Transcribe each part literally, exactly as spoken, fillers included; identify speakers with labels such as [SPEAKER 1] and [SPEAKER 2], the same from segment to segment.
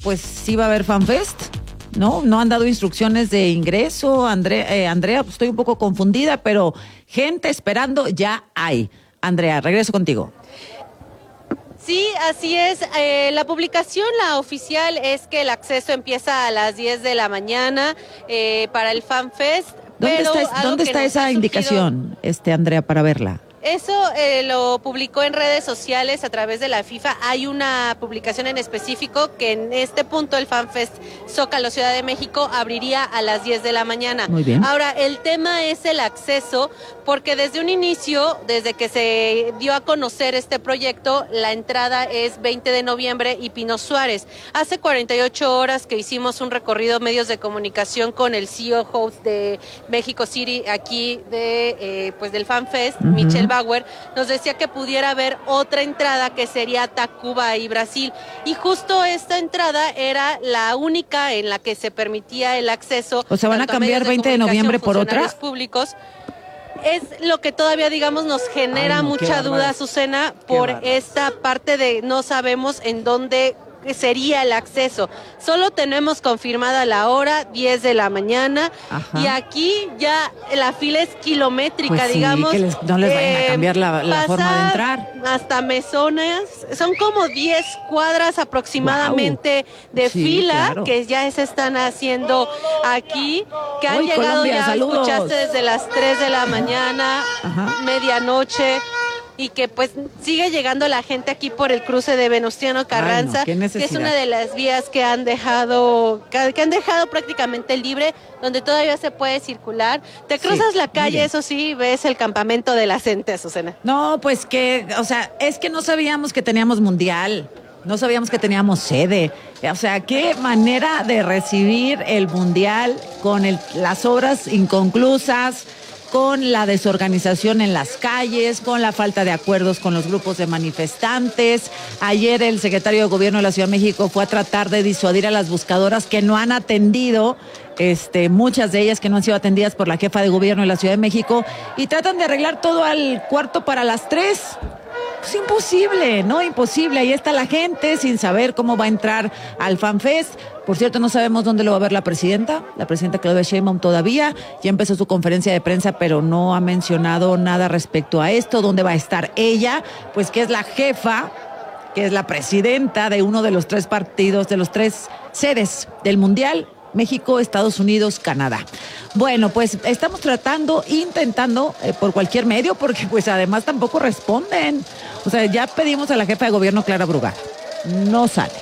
[SPEAKER 1] pues sí va a haber FanFest, ¿no? No han dado instrucciones de ingreso, Andrea, eh, Andrea, pues estoy un poco confundida, pero gente esperando ya hay. Andrea, regreso contigo.
[SPEAKER 2] Sí, así es. Eh, la publicación, la oficial, es que el acceso empieza a las diez de la mañana eh, para el FanFest.
[SPEAKER 1] ¿Dónde
[SPEAKER 2] pero
[SPEAKER 1] está, ¿dónde está esa surgido... indicación, este, Andrea, para verla?
[SPEAKER 2] Eso eh, lo publicó en redes sociales a través de la FIFA. Hay una publicación en específico que en este punto el FanFest Zócalo Ciudad de México abriría a las diez de la mañana.
[SPEAKER 1] Muy bien.
[SPEAKER 2] Ahora, el tema es el acceso, porque desde un inicio, desde que se dio a conocer este proyecto, la entrada es veinte de noviembre y Pino Suárez. Hace cuarenta y ocho horas que hicimos un recorrido medios de comunicación con el C E O host de México City, aquí de eh, pues del FanFest, uh-huh. Michelle Bauer, nos decía que pudiera haber otra entrada que sería Tacuba y Brasil, y justo esta entrada era la única en la que se permitía el acceso.
[SPEAKER 1] O sea, van a cambiar veinte de noviembre por otra.
[SPEAKER 2] Públicos. Es lo que todavía, digamos, nos genera Ay, no, mucha duda, Azucena, por esta parte de no sabemos en dónde sería el acceso. Solo tenemos confirmada la hora, diez de la mañana. Ajá. Y aquí ya la fila es kilométrica,
[SPEAKER 1] pues sí,
[SPEAKER 2] digamos.
[SPEAKER 1] Que les, no les vayan eh, a cambiar la, la forma de entrar.
[SPEAKER 2] Hasta mesones, son como diez cuadras aproximadamente wow. de sí, fila claro. que ya se están haciendo aquí, que han Uy, llegado
[SPEAKER 1] Colombia,
[SPEAKER 2] ya,
[SPEAKER 1] saludos.
[SPEAKER 2] escuchaste desde las tres de la mañana, Ajá. medianoche. Y que pues sigue llegando la gente aquí por el cruce de Venustiano Carranza,
[SPEAKER 1] Ay, no,
[SPEAKER 2] que es una de las vías que han dejado, que han dejado prácticamente libre, donde todavía se puede circular. Te cruzas sí, la calle, eso sí, ves el campamento de la gente, Azucena.
[SPEAKER 1] No, pues que, o sea, es que no sabíamos que teníamos mundial, no sabíamos que teníamos sede. O sea, qué manera de recibir el mundial con el, las obras inconclusas, con la desorganización en las calles, con la falta de acuerdos con los grupos de manifestantes. Ayer el secretario de Gobierno de la Ciudad de México fue a tratar de disuadir a las buscadoras que no han atendido, este, muchas de ellas que no han sido atendidas por la jefa de Gobierno de la Ciudad de México, y tratan de arreglar todo al cuarto para las tres. Pues imposible, ¿no? Imposible. Ahí está la gente sin saber cómo va a entrar al FanFest. Por cierto, no sabemos dónde lo va a ver la presidenta. La presidenta Claudia Sheinbaum todavía. Ya empezó su conferencia de prensa, pero no ha mencionado nada respecto a esto. ¿Dónde va a estar ella? Pues que es la jefa, que es la presidenta de uno de los tres partidos, de los tres sedes del Mundial. México, Estados Unidos, Canadá. Bueno, pues estamos tratando, intentando eh, por cualquier medio, porque pues además tampoco responden. O sea, ya pedimos a la jefa de gobierno, Clara Brugada, no sale.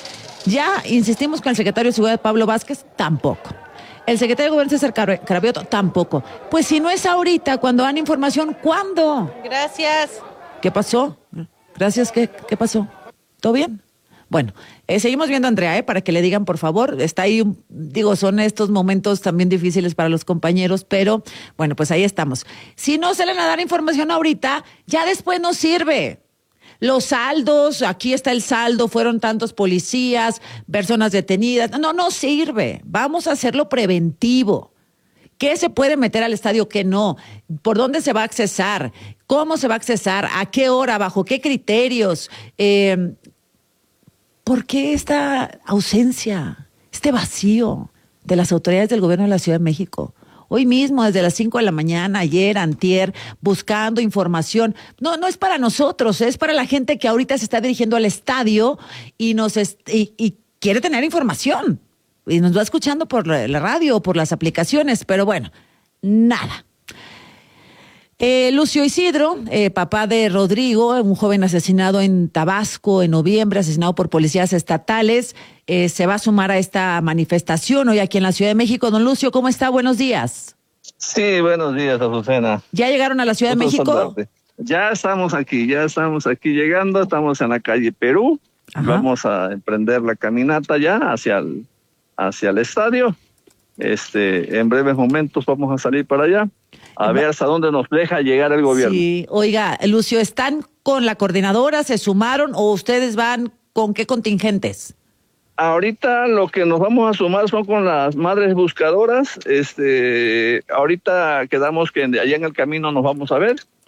[SPEAKER 1] Ya insistimos con el secretario de Seguridad, Pablo Vázquez, tampoco. El secretario de Gobierno, César Cravioto, tampoco. Pues si no es ahorita, cuando dan información, ¿cuándo?
[SPEAKER 2] Gracias.
[SPEAKER 1] ¿Qué pasó? Gracias, ¿qué, qué pasó? ¿Todo bien? Bueno, eh, seguimos viendo a Andrea, eh, para que le digan, por favor, está ahí, un, digo, son estos momentos también difíciles para los compañeros, pero bueno, pues ahí estamos. Si no salen a dar información ahorita, ya después no sirve. Los saldos, aquí está el saldo, fueron tantos policías, personas detenidas, no, no sirve. Vamos a hacerlo preventivo. ¿Qué se puede meter al estadio, qué no? ¿Por dónde se va a accesar? ¿Cómo se va a accesar? ¿A qué hora? ¿Bajo qué criterios? Eh... ¿Por qué esta ausencia, este vacío de las autoridades del gobierno de la Ciudad de México? Hoy mismo, desde las cinco de la mañana, ayer, antier, buscando información. No, no es para nosotros, es para la gente que ahorita se está dirigiendo al estadio y nos est- y, y quiere tener información. Y nos va escuchando por la radio o por las aplicaciones, pero bueno, nada. Eh, Lucio Isidro, eh, papá de Rodrigo, un joven asesinado en Tabasco en noviembre, asesinado por policías estatales, eh, se va a sumar a esta manifestación hoy aquí en la Ciudad de México. Don Lucio, ¿cómo está? Buenos días.
[SPEAKER 3] Sí, buenos días, Azucena.
[SPEAKER 1] ¿Ya llegaron a la Ciudad de México?
[SPEAKER 3] Saludarte. Ya estamos aquí, ya estamos aquí llegando, estamos en la calle Perú. Ajá. Vamos a emprender la caminata ya hacia el, hacia el estadio. Este, en breves momentos vamos a salir para allá. A ver hasta dónde nos deja llegar el gobierno.
[SPEAKER 1] Sí, oiga, Lucio, ¿están con la coordinadora, se sumaron o ustedes van con qué contingentes?
[SPEAKER 3] Ahorita lo que nos vamos a sumar son con las madres buscadoras. Este, ahorita quedamos que allá en el camino nos vamos a ver.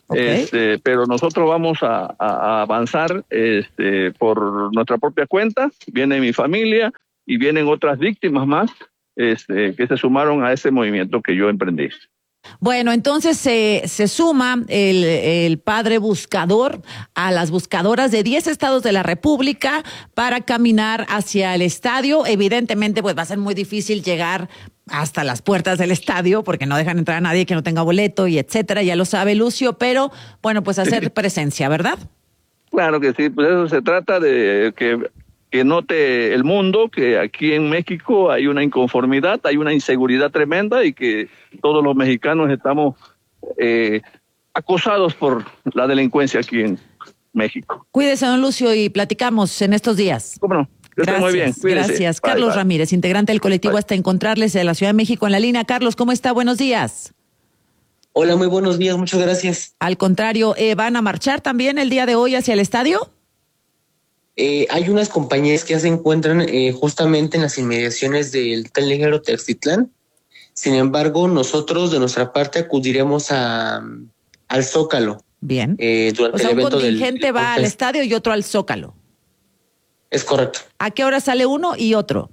[SPEAKER 3] Okay. Este, pero nosotros vamos a, a, a avanzar este, por nuestra propia cuenta. Viene mi familia y vienen otras víctimas más este, que se sumaron a ese movimiento que yo emprendí.
[SPEAKER 1] Bueno, entonces se, se suma el, el padre buscador a las buscadoras de diez estados de la República para caminar hacia el estadio. Evidentemente, pues va a ser muy difícil llegar hasta las puertas del estadio porque no dejan entrar a nadie que no tenga boleto y etcétera, ya lo sabe Lucio, pero bueno, pues hacer sí. presencia, ¿verdad?
[SPEAKER 3] Claro que sí, pues eso se trata de que, que note el mundo que aquí en México hay una inconformidad, hay una inseguridad tremenda y que todos los mexicanos estamos eh, acosados por la delincuencia aquí en México.
[SPEAKER 1] Cuídese, don Lucio, y platicamos en estos días.
[SPEAKER 3] ¿Cómo no?
[SPEAKER 1] Gracias,
[SPEAKER 3] muy bien.
[SPEAKER 1] gracias. Bye, Carlos bye. Ramírez, integrante del colectivo bye. Hasta Encontrarles de la Ciudad de México en la línea. Carlos, ¿cómo está? Buenos días.
[SPEAKER 4] Hola, muy buenos días, muchas gracias.
[SPEAKER 1] Al contrario, eh, ¿van a marchar también el día de hoy hacia el estadio?
[SPEAKER 4] Eh, hay unas compañías que ya se encuentran eh, justamente en las inmediaciones del Tren Ligero Textitlán. Sin embargo, nosotros de nuestra parte acudiremos a, al Zócalo.
[SPEAKER 1] Bien.
[SPEAKER 4] Eh, durante
[SPEAKER 1] o sea,
[SPEAKER 4] el evento
[SPEAKER 1] un contingente
[SPEAKER 4] del,
[SPEAKER 1] va al estadio y otro al Zócalo.
[SPEAKER 4] Es correcto.
[SPEAKER 1] ¿A qué hora sale uno y otro?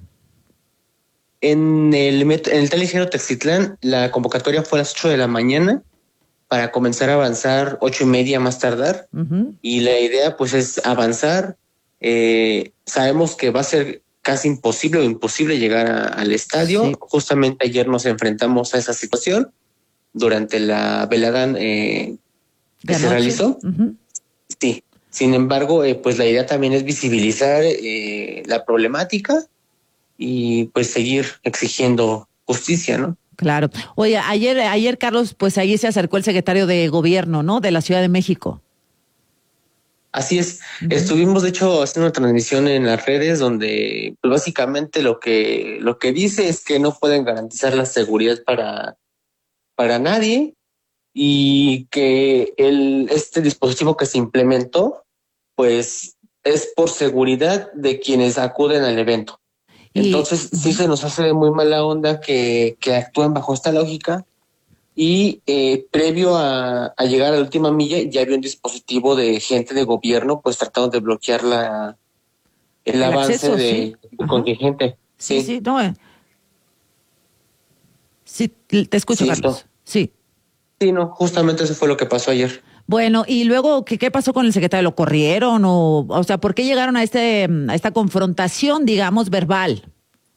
[SPEAKER 4] En el, en el Tren Ligero Textitlán, la convocatoria fue a las ocho de la mañana para comenzar a avanzar ocho y media más tardar. Uh-huh. Y la idea, pues, es avanzar. Eh, sabemos que va a ser casi imposible o imposible llegar a, al estadio. Sí. Justamente ayer nos enfrentamos a esa situación durante la velada eh, que se realizó. Uh-huh. Sí. Sin embargo, eh, pues la idea también es visibilizar eh, la problemática y pues seguir exigiendo justicia, ¿no?
[SPEAKER 1] Claro. Oye, ayer, ayer Carlos, pues ahí se acercó el secretario de Gobierno, ¿no? De la Ciudad de México.
[SPEAKER 4] Así es. Uh-huh. Estuvimos, de hecho, haciendo una transmisión en las redes donde pues, básicamente lo que lo que dice es que no pueden garantizar la seguridad para, para nadie y que el este dispositivo que se implementó pues es por seguridad de quienes acuden al evento. Y, Entonces sí se nos hace muy mala onda que, que actúen bajo esta lógica y eh, previo a, a llegar a la última milla ya había un dispositivo de gente de gobierno pues tratando de bloquear la el, el avance acceso, de, sí. de contingente.
[SPEAKER 1] Sí, sí, sí, no. Eh. Sí, te escucho, sí, Carlos. No. Sí.
[SPEAKER 4] Sí, no, justamente eso fue lo que pasó ayer.
[SPEAKER 1] Bueno, y luego, ¿qué, qué pasó con el secretario? ¿Lo corrieron? O, o sea, ¿por qué llegaron a, este, a esta confrontación, digamos, verbal?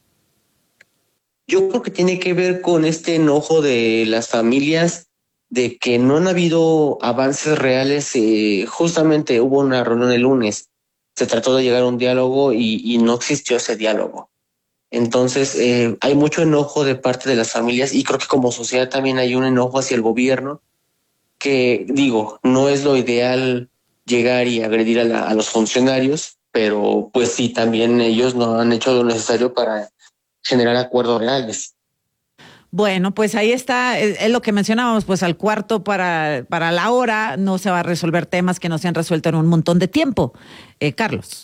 [SPEAKER 4] Yo creo que tiene que ver con este enojo de las familias de que no han habido avances reales. Eh, justamente hubo una reunión el lunes, se trató de llegar a un diálogo y, y no existió ese diálogo. Entonces, eh, hay mucho enojo de parte de las familias y creo que como sociedad también hay un enojo hacia el gobierno que, digo, no es lo ideal llegar y agredir a, la, a los funcionarios, pero pues sí, también ellos no han hecho lo necesario para generar acuerdos reales.
[SPEAKER 1] Bueno, pues ahí está, es, es lo que mencionábamos, pues al cuarto para, para la hora no se va a resolver temas que no se han resuelto en un montón de tiempo. Eh, Carlos.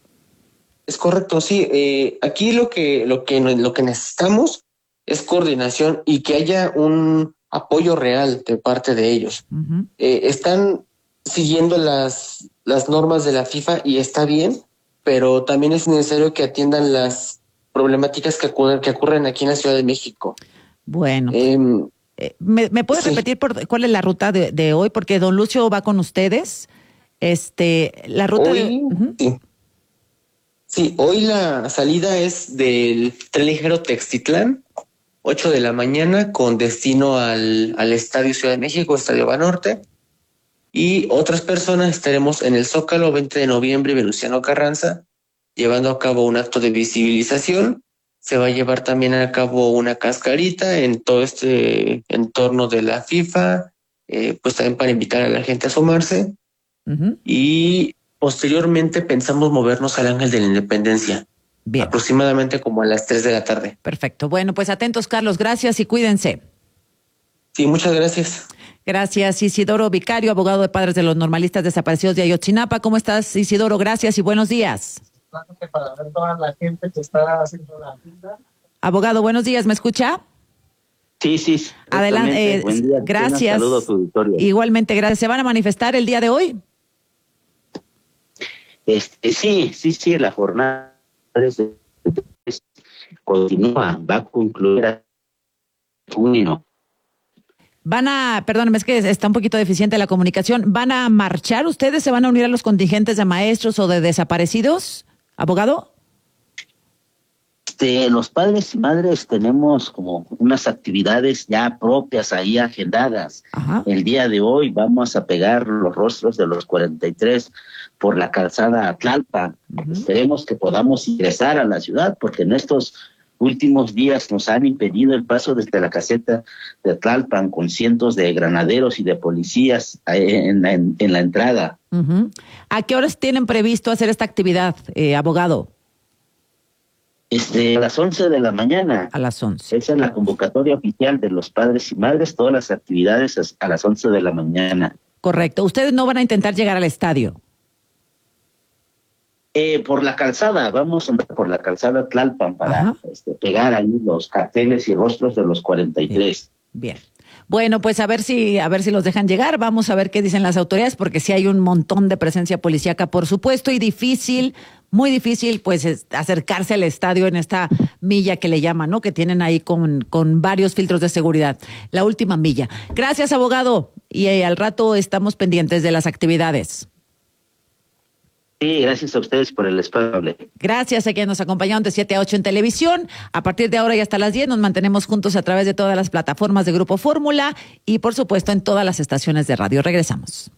[SPEAKER 4] Es correcto, sí. Eh, aquí lo que, lo que, lo que necesitamos es coordinación y que haya un apoyo real de parte de ellos. Uh-huh. Eh, están siguiendo las, las normas de la FIFA y está bien, pero también es necesario que atiendan las problemáticas que ocurren, que ocurren aquí en la Ciudad de México.
[SPEAKER 1] Bueno, eh, eh, ¿me, me puedes sí. repetir por, cuál es la ruta de, de hoy? Porque don Lucio va con ustedes. Este, la ruta
[SPEAKER 4] hoy,
[SPEAKER 1] de... Uh-huh.
[SPEAKER 4] sí. sí, hoy la salida es del Tren Ligero Textitlán, ocho de la mañana, con destino al, al Estadio Ciudad de México, Estadio Banorte. Y otras personas estaremos en el Zócalo, veinte de noviembre, Venustiano Carranza, llevando a cabo un acto de visibilización. Se va a llevar también a cabo una cascarita en todo este entorno de la FIFA, eh, pues también para invitar a la gente a asomarse. Uh-huh. Y posteriormente pensamos movernos al Ángel de la Independencia. Bien. Aproximadamente como a las tres de la tarde.
[SPEAKER 1] Perfecto. Bueno, pues atentos, Carlos. Gracias y cuídense.
[SPEAKER 4] Sí, muchas gracias.
[SPEAKER 1] Gracias, Isidoro Vicario, abogado de padres de los normalistas desaparecidos de Ayotzinapa. ¿Cómo estás, Isidoro? Gracias y buenos días.
[SPEAKER 5] Para ver toda la gente que está haciendo la fila.
[SPEAKER 1] Abogado, buenos días. ¿Me escucha?
[SPEAKER 5] Sí, sí.
[SPEAKER 1] Adelante, eh,
[SPEAKER 5] Buen día.
[SPEAKER 1] gracias.
[SPEAKER 5] Saludos a tu auditorio.
[SPEAKER 1] Igualmente, gracias. ¿Se van a manifestar el día de hoy?
[SPEAKER 5] Este, sí, sí, sí, la jornada continúa, va a concluir a junio.
[SPEAKER 1] Van a, perdóname, es que está un poquito deficiente la comunicación. ¿Van a marchar ustedes? ¿Se van a unir a los contingentes de maestros o de desaparecidos, abogado?
[SPEAKER 5] Este, los padres y madres tenemos como unas actividades ya propias ahí agendadas.
[SPEAKER 1] Ajá.
[SPEAKER 5] El día de hoy vamos a pegar los rostros de los cuarenta y tres por la calzada Tlalpan. Uh-huh. Esperemos que podamos ingresar a la ciudad, porque en estos últimos días nos han impedido el paso desde la caseta de Tlalpan con cientos de granaderos y de policías en la, en, en la entrada.
[SPEAKER 1] Uh-huh. ¿A qué horas tienen previsto hacer esta actividad, eh, abogado?
[SPEAKER 5] Este, a las once de la mañana.
[SPEAKER 1] A las once.
[SPEAKER 5] Esa es la convocatoria oficial de los padres y madres, todas las actividades a las once de la mañana.
[SPEAKER 1] Correcto. ¿Ustedes no van a intentar llegar al estadio?
[SPEAKER 5] Eh, por la calzada, vamos a andar por la calzada Tlalpan para este, pegar ahí los carteles y rostros de los cuarenta y tres.
[SPEAKER 1] Bien. Bien. Bueno, pues a ver si a ver si los dejan llegar. Vamos a ver qué dicen las autoridades, porque sí hay un montón de presencia policíaca, por supuesto, y difícil, muy difícil, pues es acercarse al estadio en esta milla que le llaman, ¿no? Que tienen ahí con, con varios filtros de seguridad. La última milla. Gracias, abogado. Y eh, al rato estamos pendientes de las actividades.
[SPEAKER 5] Sí, gracias a ustedes por el espacio.
[SPEAKER 1] Gracias a quienes nos acompañaron de siete a ocho en televisión. A partir de ahora y hasta las diez nos mantenemos juntos a través de todas las plataformas de Grupo Fórmula y, por supuesto, en todas las estaciones de radio. Regresamos.